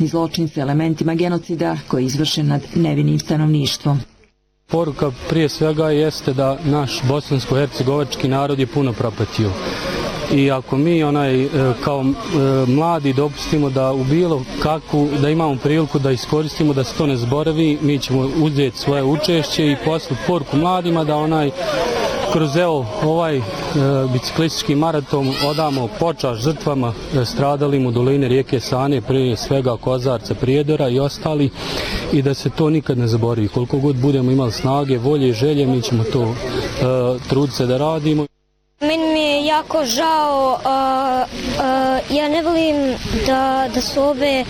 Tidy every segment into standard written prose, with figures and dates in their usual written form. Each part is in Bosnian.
ratni zločin s elementima genocida koji je izvršen nad nevinim stanovništvom. Poruka prije svega jeste da naš bosansko-hercegovački narod je puno propatio. I ako mi kao mladi dopustimo da u bilo kakvu, da imamo priliku da iskoristimo, da se to ne zaboravi, mi ćemo uzeti svoje učešće i poslati poruku mladima da kroz ovaj biciklistički maraton odamo počast žrtvama stradalim u dolini rijeke Sane, prije svega Kozarca, Prijedora i ostali, i da se to nikad ne zaboravi. Koliko god budemo imali snage, volje i želje, mi ćemo to truditi se da radimo. Meni mi je jako žao, ja ne volim da su ove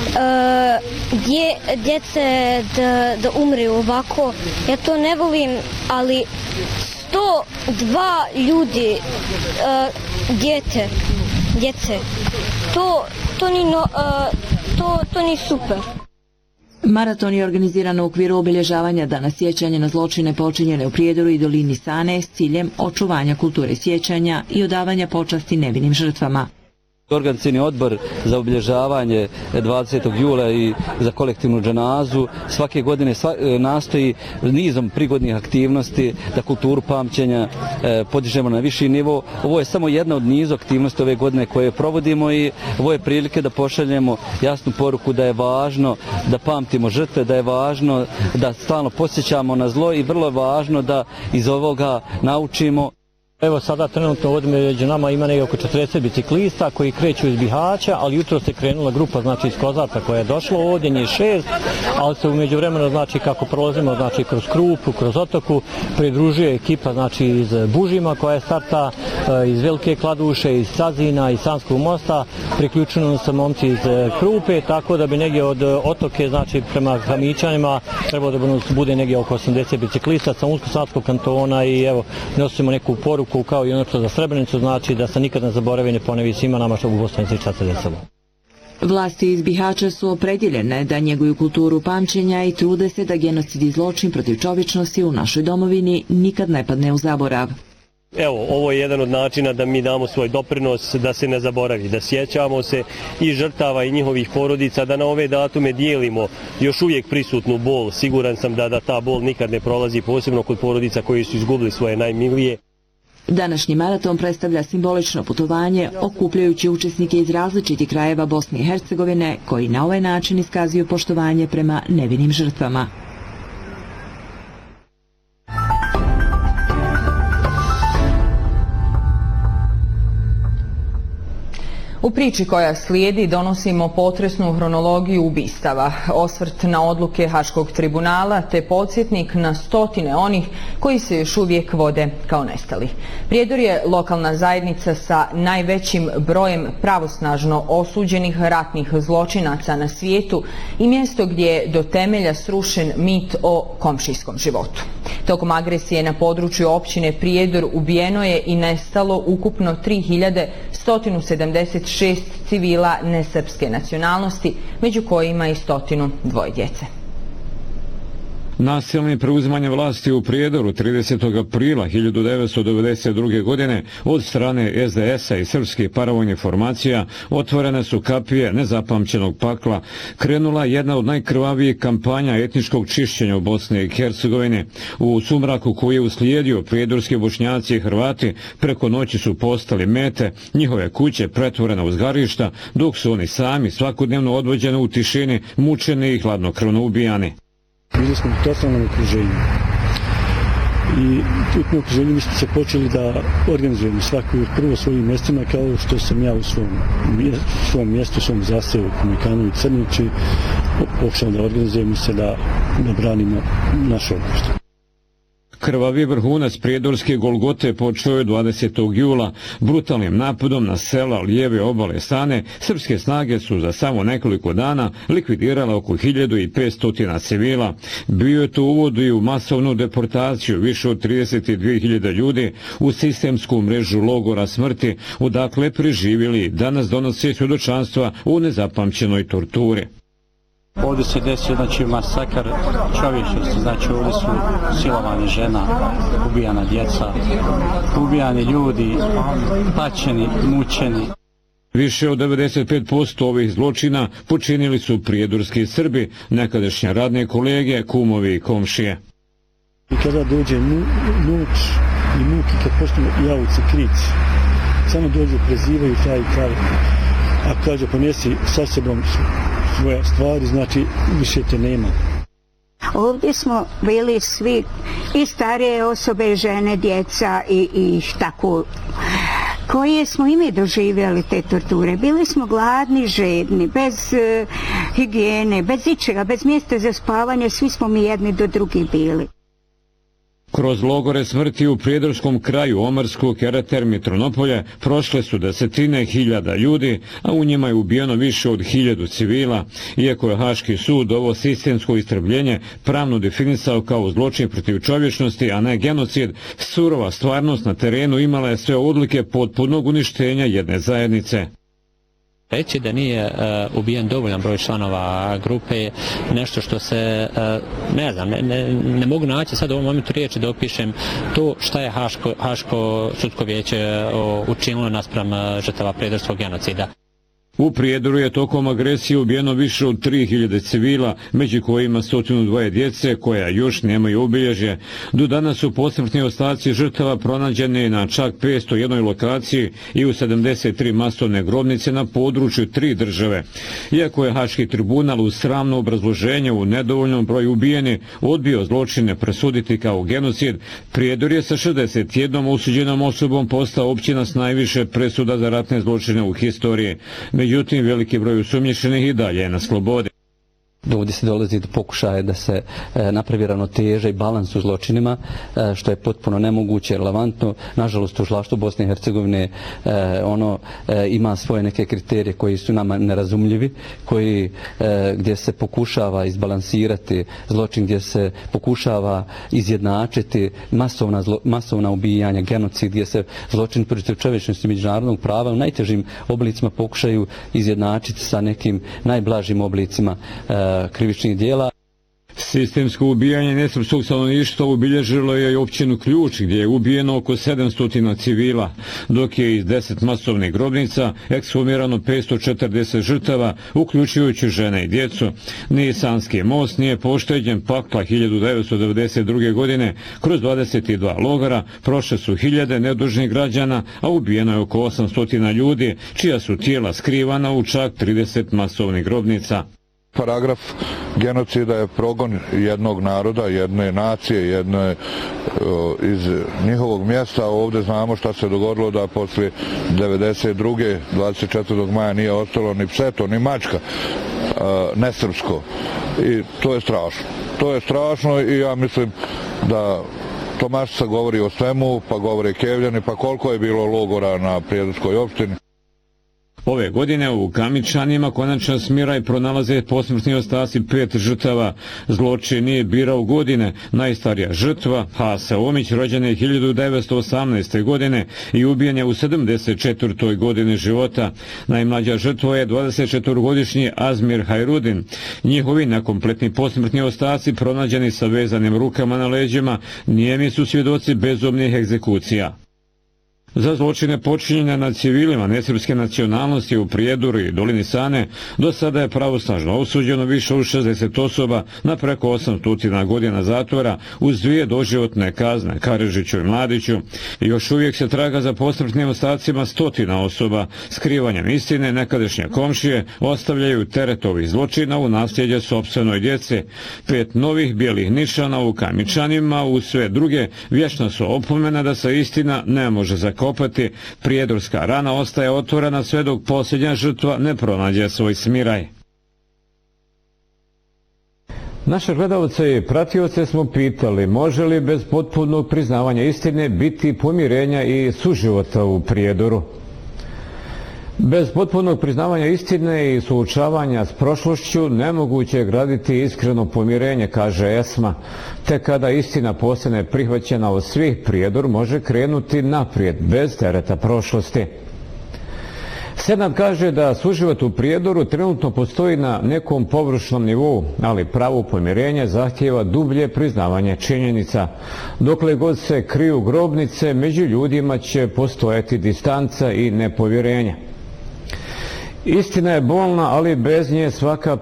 djece da umre ovako, ja to ne volim, ali 102 ljudi, djece, to nije super. Maraton je organiziran u okviru obilježavanja Dana sjećanja na zločine počinjene u Prijedoru i dolini Sane s ciljem očuvanja kulture sjećanja i odavanja počasti nevinim žrtvama. Organizacioni odbor za obilježavanje 20. jula i za kolektivnu dženazu svake godine nastoji nizom prigodnih aktivnosti da kulturu pamćenja podižemo na viši nivo. Ovo je samo jedna od niza aktivnosti ove godine koje provodimo i ovo je prilike da pošaljemo jasnu poruku da je važno da pamtimo žrtve, da je važno da stalno podsjećamo na zlo i vrlo je važno da iz ovoga naučimo. Evo sada trenutno ovdje među nama ima negdje oko 40 biciklista koji kreću iz Bihaća, ali jutro se krenula grupa iz Kozarca koja je došla ovdje, njih 6, ali se umeđu vremena kako prolazimo kroz Krupu, kroz Otoku, pridružuje ekipa iz Bužima koja je starta iz Velike Kladuše, iz Sazina, iz Sanskog mosta, priključeno sa momci iz Krupe, tako da bi negdje od Otoke prema Hamićanima trebalo da bude negdje oko 80 biciklista sa Unsko-Sanskog kantona i evo nosimo neku poruku kao i ono što za Srebrenicu znači da se nikad ne zaboravi, ne ponovi svima nama što u Bosni i čast se desilo. Vlasti iz Bihaća su opredjeljene da njeguju kulturu pamćenja i trude se da genocid i zločin protiv čovječnosti u našoj domovini nikad ne padne u zaborav. Evo, ovo je jedan od načina da mi damo svoj doprinos, da se ne zaboravi, da sjećamo se i žrtava i njihovih porodica, da na ove datume dijelimo još uvijek prisutnu bol. Siguran sam da ta bol nikad ne prolazi, posebno kod porodica koji su izgubili svoje najmilije. Današnji maraton predstavlja simbolično putovanje okupljajući učesnike iz različitih krajeva Bosne i Hercegovine koji na ovaj način iskazuju poštovanje prema nevinim žrtvama. U priči koja slijedi donosimo potresnu hronologiju ubistava, osvrt na odluke Haškog tribunala te podsjetnik na stotine onih koji se još uvijek vode kao nestali. Prijedor je lokalna zajednica sa najvećim brojem pravosnažno osuđenih ratnih zločinaca na svijetu i mjesto gdje je do temelja srušen mit o komšijskom životu. Tokom agresije na području općine Prijedor ubijeno je i nestalo ukupno 3176 civila nesrpske nacionalnosti, među kojima i 102 djece. Nasilnim preuzimanjem vlasti u Prijedoru 30. aprila 1992. godine od strane SDS-a i srpskih paravojnih formacija otvorene su kapije nezapamćenog pakla. Krenula jedna od najkrvavijih kampanja etničkog čišćenja u Bosni i Hercegovini. U sumraku koji je uslijedio, prijedorski Bošnjaci i Hrvati preko noći su postali mete, njihove kuće pretvorene u uzgarišta, dok su oni sami svakodnevno odvođeni u tišini, mučeni i hladnokrvno ubijani. Bili smo u totalnom okruženju i u tom okruženju mi smo se počeli da organizujemo svako prvo svojim mjestima kao što sam ja u svom mjestu, u svom zasevu Komikanu i Crnići pokušao da organizujemo se da branimo naše ognjište. Krvavi vrhunac prijedorske Golgote počeo je 20. jula. Brutalnim napadom na sela lijeve obale Sane, srpske snage su za samo nekoliko dana likvidirale oko 1500 civila. Bio je to uvod i u masovnu deportaciju više od 32.000 ljudi u sistemsku mrežu logora smrti, odakle preživjeli danas donose svjedočanstva u nezapamćenoj torturi. Ovdje se desio masakar čovječnosti, ovdje su silovane žena, ubijana djeca, ubijani ljudi, paćeni, mučeni. Više od 95% ovih zločina počinili su prijedorski Srbi, nekadašnje radne kolege, kumovi i komšije. I kada dođe noć i muki, kad počnu javuci, krici, samo dođu, prezivaju taj i taj, a kaže ponesi sa sobom svoje stvari, znači više te nema. Ovdje smo bili svi, i starije osobe, žene, djeca i tako, koje smo i mi doživjeli te torture. Bili smo gladni, žedni, bez higijene, bez ičega, bez mjesta za spavanje, svi smo mi jedni do drugih bili. Kroz logore smrti u prijedorskom kraju Omarsku, Kereter, Mitronopolje prošle su desetine hiljada ljudi, a u njima je ubijeno više od 1000 civila, iako je Haški sud ovo sistemsko istrebljenje pravno definisao kao zločin protiv čovječnosti, a ne genocid. Surova stvarnost na terenu imala je sve odlike potpunog uništenja jedne zajednice. Reći da nije ubijen dovoljan broj članova grupe, nešto što se, ne znam, ne mogu naći sad u ovom momentu riječi da opišem to šta je Haško sudsko vijeće učinilo naspram žrtava prijedorskog genocida. U Prijedoru je tokom agresije ubijeno više od 3000 civila, među kojima 102 djece koja još nemaju obilježje. Do danas su posmrtni ostaci žrtava pronađeni na čak 501 lokaciji i u 73 masovne grobnice na području 3 države. Iako je Haški tribunal uz sramno obrazloženje u nedovoljnom broju ubijeni odbio zločine presuditi kao genocid, Prijedor je sa 61 osuđenom osobom postao općina s najviše presuda za ratne zločine u historiji. Međutim, veliki broj osumnjičenih i dalje je na slobodi. Ovdje se dolazi do pokušaja da se napravi ravnoteža i balans u zločinima, što je potpuno nemoguće, relevantno. Nažalost, tužilaštvo Bosne i Hercegovine ima svoje neke kriterije koji su nama nerazumljivi, gdje se pokušava izbalansirati zločin, gdje se pokušava izjednačiti masovna ubijanja, genocid, gdje se zločin protiv čovječnosti međunarodnog prava u najtežim oblicima pokušaju izjednačiti sa nekim najblažim oblicima krivičnih dijela. Sistemsko ubijanje nesrpskog stanovništva obilježilo je i općinu Ključ, gdje je ubijeno oko 700 civila, dok je iz 10 masovnih grobnica ekshumirano 540 žrtava, uključujući žene i djecu. Nisanski most nije pošteđen pakla 1992. godine. Kroz 22 logora prošle su hiljade nedužnih građana, a ubijeno je oko 800 ljudi, čija su tijela skrivana u čak 30 masovnih grobnica. Paragraf genocida je progon jednog naroda, jedne nacije, iz njihovog mjesta. Ovdje znamo šta se dogodilo, da poslije 92. 24. maja nije ostalo ni pseto, ni mačka nesrpsko. I to je strašno. To je strašno i ja mislim da Tomašica govori o svemu, pa govore Kevljani, pa koliko je bilo logora na Prijedorskoj opštini. Ove godine u Kamičanima konačno smiraj pronalaze posmrtni ostaci 5 žrtava. Zločin nije birao godine. Najstarija žrtva, Hasa Omić, rođena je 1918. godine i ubijen je u 74. godini života. Najmlađa žrtva je 24-godišnji Azmir Hajrudin. Njihovi nekompletni posmrtni ostaci pronađeni sa vezanim rukama na leđima, nijemi su svjedoci bezumnih egzekucija. Za zločine počinjene nad civilima nesrpske nacionalnosti u Prijedoru i dolini Sane do sada je pravosnažno osuđeno više od 60 osoba na preko 800 godina zatvora uz 2 doživotne kazne, Karežiću i Mladiću. I još uvijek se traga za posmrtnim ostacima 100 osoba. Skrivanjem istine nekadašnje komšije ostavljaju teret ovih zločina u nasljeđe sopstvenoj djeci. 5 novih bijelih nišana u Kamičanima u sve druge vječna su opomena da se istina ne može zakopati. Prijedorska rana ostaje otvorena sve dok posljednja žrtva ne pronađe svoj smiraj. Naše gledalce i pratioce smo pitali može li bez potpunog priznavanja istine biti pomirenja i suživota u Prijedoru. Bez potpunog priznavanja istine i suočavanja s prošlošću nemoguće je graditi iskreno pomirenje, kaže Esma. Te kada istina postane prihvaćena od svih, Prijedor može krenuti naprijed bez tereta prošlosti. Senat kaže da suživot u Prijedoru trenutno postoji na nekom površnom nivou, ali pravo pomirenje zahtijeva dublje priznavanje činjenica. Dokle god se kriju grobnice, među ljudima će postojati distanca i nepovjerenje. Istina je bolna, ali bez nje svaka